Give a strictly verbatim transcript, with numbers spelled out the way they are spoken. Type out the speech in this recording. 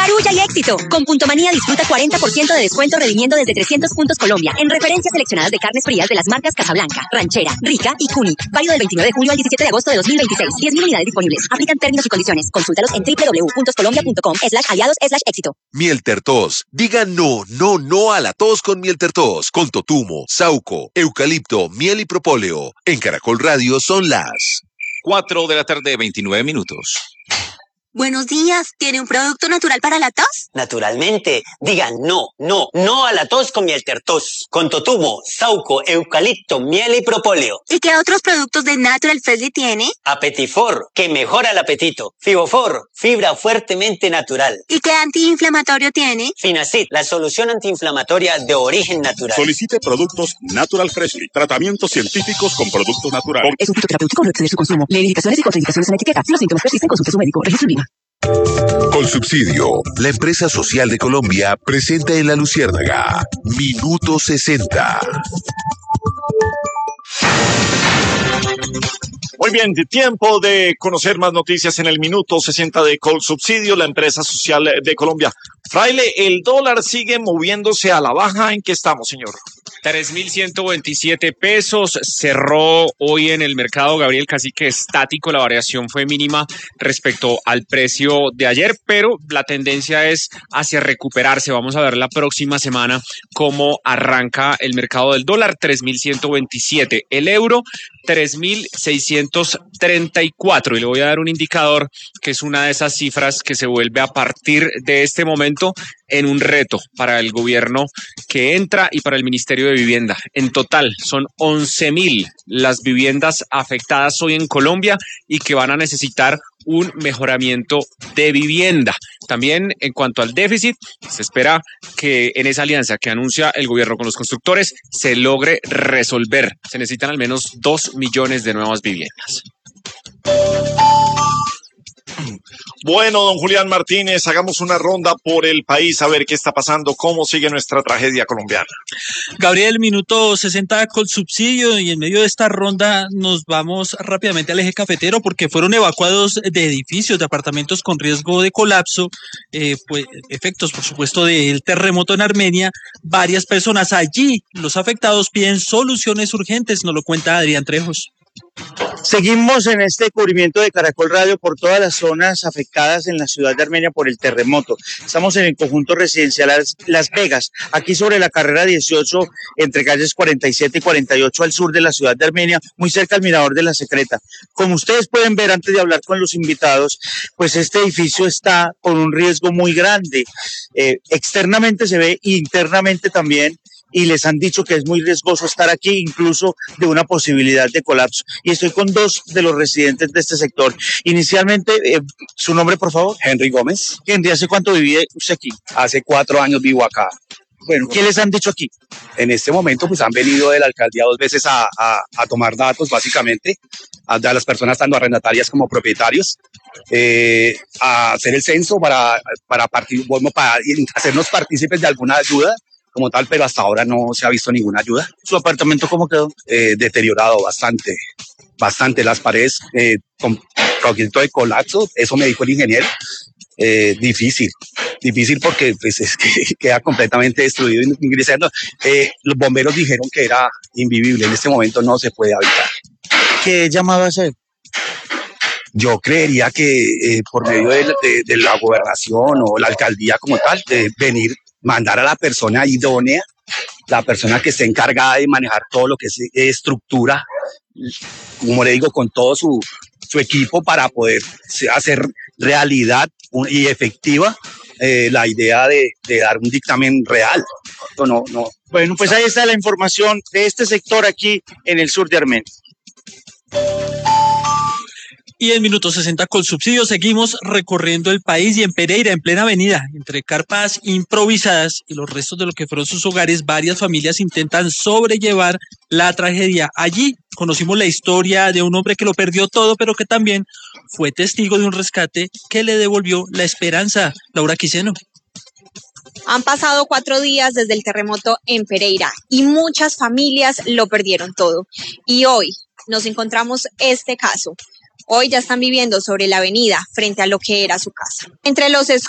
tuya y éxito. Con Punto Manía disfruta cuarenta por ciento de descuento redimiendo desde trescientos puntos Colombia en referencias seleccionadas de carnes frías de las marcas Casablanca, Ranchera, Rica y Cuni. Válido del veintinueve de julio al diecisiete de agosto de dos mil veintiséis. diez mil unidades disponibles. Aplican términos y condiciones. Consúltalos en doble u doble u doble u punto colombia punto com slash aliados slash éxito. Miel Tertos. Diga no, no, no a la tos con Miel Tertos. Con totumo, sauco, eucalipto, miel y propóleo. En Caracol Radio son las cuatro de la tarde, veintinueve minutos. Buenos días, ¿tiene un producto natural para la tos? Naturalmente, digan no, no, no a la tos con Miel Tertos. Con totumo, sauco, eucalipto, miel y propóleo. ¿Y qué otros productos de Natural Freshly tiene? Apetifor, que mejora el apetito. Fibofor, fibra fuertemente natural. ¿Y qué antiinflamatorio tiene? Finacid, la solución antiinflamatoria de origen natural. Solicite productos Natural Freshly, tratamientos científicos con productos naturales. Es un fitoterapéutico, no exceder su consumo. Lee indicaciones y contraindicaciones en la etiqueta. Si los síntomas persisten, consulte a su médico. Registro Lima. Colsubsidio, la empresa social de Colombia, presenta en La Luciérnaga Minuto sesenta. Muy bien, tiempo de conocer más noticias en el Minuto sesenta de Colsubsidio, la empresa social de Colombia. Fraile, el dólar sigue moviéndose a la baja. ¿En qué estamos, señor? tres mil ciento veintisiete pesos, cerró hoy en el mercado, Gabriel, casi que estático, la variación fue mínima respecto al precio de ayer, pero la tendencia es hacia recuperarse. Vamos a ver la próxima semana cómo arranca el mercado del dólar, tres mil ciento veintisiete, el euro, tres mil seiscientos treinta y cuatro, y le voy a dar un indicador que es una de esas cifras que se vuelve a partir de este momento en un reto para el gobierno que entra y para el Ministerio de Vivienda. En total son once mil las viviendas afectadas hoy en Colombia y que van a necesitar un mejoramiento de vivienda. También en cuanto al déficit, se espera que en esa alianza que anuncia el gobierno con los constructores se logre resolver. Se necesitan al menos dos millones de nuevas viviendas. Bueno, don Julián Martínez, hagamos una ronda por el país a ver qué está pasando, cómo sigue nuestra tragedia colombiana. Gabriel, minuto sesenta con subsidio, y en medio de esta ronda nos vamos rápidamente al eje cafetero porque fueron evacuados de edificios, de apartamentos con riesgo de colapso, eh, pues efectos por supuesto del terremoto en Armenia. Varias personas allí, los afectados piden soluciones urgentes, nos lo cuenta Adrián Trejos. Seguimos en este cubrimiento de Caracol Radio por todas las zonas afectadas en la ciudad de Armenia por el terremoto. Estamos en el conjunto residencial Las Vegas, aquí sobre la carrera dieciocho, entre calles cuarenta y siete y cuarenta y ocho al sur de la ciudad de Armenia, muy cerca al Mirador de la Secreta. Como ustedes pueden ver antes de hablar con los invitados, pues este edificio está con un riesgo muy grande. Eh, externamente se ve, internamente también, y les han dicho que es muy riesgoso estar aquí, incluso de una posibilidad de colapso. Y estoy con dos de los residentes de este sector. Inicialmente, eh, ¿su nombre, por favor? Henry Gómez. Henry, ¿hace cuánto vive usted aquí? Hace cuatro años vivo acá. Bueno, ¿qué les han dicho aquí? En este momento, pues han venido de la alcaldía dos veces a, a, a tomar datos, básicamente, a, a las personas tanto arrendatarias como propietarios, eh, a hacer el censo para, para, partir, bueno, para hacernos partícipes de alguna ayuda como tal, pero hasta ahora no se ha visto ninguna ayuda. ¿Su apartamento cómo quedó? Eh, deteriorado bastante, bastante. Las paredes eh, con proyecto de colapso, eso me dijo el ingeniero. Eh, difícil, difícil porque pues, es que queda completamente destruido. Ingresando, eh, los bomberos dijeron que era invivible, en este momento no se puede habitar. ¿Qué llamado a hacer? Yo creería que eh, por medio de, de, de la gobernación o la alcaldía como tal, de venir, mandar a la persona idónea, la persona que esté encargada de manejar todo lo que es estructura, como le digo, con todo su, su equipo para poder hacer realidad y efectiva eh, la idea de, de dar un dictamen real. No, no. Bueno, pues ahí está la información de este sector aquí en el sur de Armenia. Y en minuto sesenta con subsidio seguimos recorriendo el país, y en Pereira, en plena avenida, entre carpas improvisadas y los restos de lo que fueron sus hogares, varias familias intentan sobrellevar la tragedia. Allí conocimos la historia de un hombre que lo perdió todo, pero que también fue testigo de un rescate que le devolvió la esperanza. Laura Quiseno. Han pasado cuatro días desde el terremoto en Pereira y muchas familias lo perdieron todo. Y hoy nos encontramos este caso. Hoy ya están viviendo sobre la avenida frente a lo que era su casa. Entre los